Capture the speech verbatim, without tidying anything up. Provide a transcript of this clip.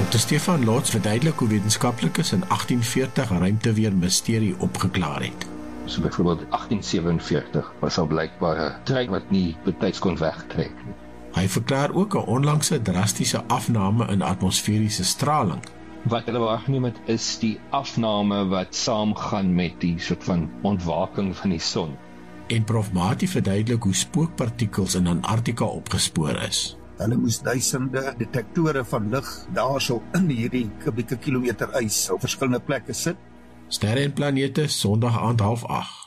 dokter Stefan Lotz verduidelik hoe wetenskaplikes in agtien veertig ruimteweer misterie opgeklaar het. So byvoorbeeld agtien sewenveertig was al blykbaar 'n trein wat nie betyds kon wegtrek nie. Hy verklaar ook 'n onlangse drastiese afname in atmosferiese straling. Wat hulle waargeneem het is die afname wat saamgaan met die soort van ontwaking van die son. En Prof Mati verduidelik hoe spookpartikels in Antarktika opgespoor is. Hulle moes duisende detektore van lig daarso in hierdie kubieke kilometer ys op verskillende plekke sit. Sterre en planete, Sondag aand half agt.